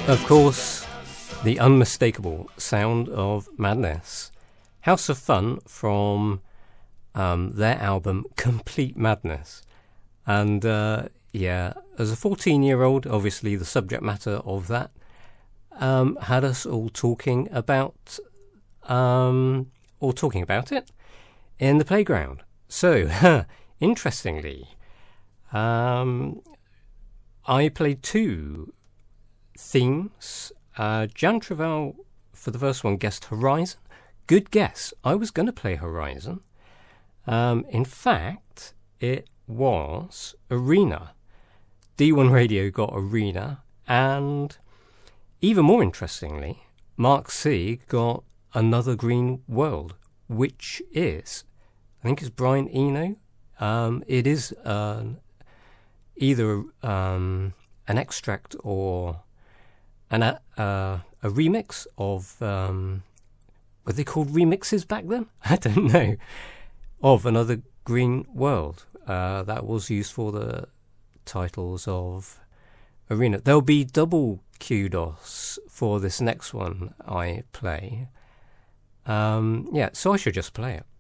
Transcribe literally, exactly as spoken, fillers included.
Of course, the unmistakable sound of madness. House of Fun from um, their album Complete Madness. And uh, yeah, as a fourteen-year-old, obviously the subject matter of that um, had us all talking about, um, or talking about it in the playground. So, interestingly, um, I played two themes. Uh, Jan Travell, for the first one, guessed Horizon. Good guess. I was going to play Horizon. Um, in fact, it was Arena. D one Radio got Arena. And even more interestingly, Mark C got Another Green World, which is, I think it's Brian Eno. Um, it is uh, either um, an extract or an, uh, a remix of, um, were they called remixes back then? I don't know. Of Another Green World. Uh, that was used for the titles of Arena. There'll be double kudos for this next one I play. Um, yeah, so I should just play it.